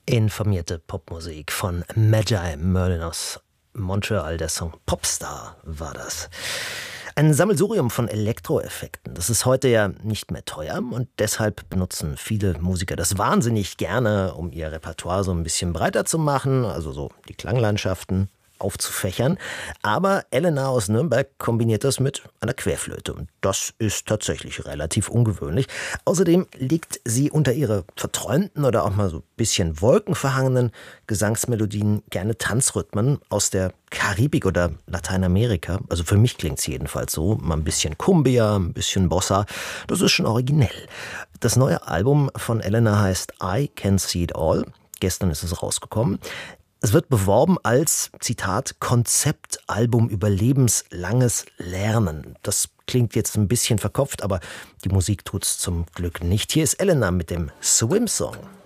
Informierte Popmusik von Magi Merlin aus Montreal. Der Song Popstar war das. Ein Sammelsurium von Elektroeffekten. Das ist heute ja nicht mehr teuer und deshalb benutzen viele Musiker das wahnsinnig gerne, um ihr Repertoire so ein bisschen breiter zu machen, also so die Klanglandschaften aufzufächern. Aber Elena aus Nürnberg kombiniert das mit einer Querflöte. Und das ist tatsächlich relativ ungewöhnlich. Außerdem legt sie unter ihre verträumten oder auch mal so ein bisschen wolkenverhangenen Gesangsmelodien gerne Tanzrhythmen aus der Karibik oder Lateinamerika. Also für mich klingt es jedenfalls so. Mal ein bisschen Cumbia, ein bisschen Bossa. Das ist schon originell. Das neue Album von Elena heißt I Can See It All. Gestern ist es rausgekommen. Es wird beworben als, Zitat, Konzeptalbum über lebenslanges Lernen. Das klingt jetzt ein bisschen verkopft, aber die Musik tut's zum Glück nicht. Hier ist Elena mit dem Swim Song.